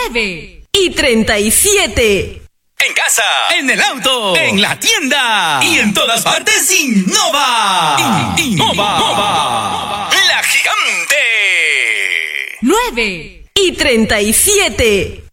9:37. En casa, en el auto, en la tienda y en todas partes, innova. Innova. La Gigante. 9:37.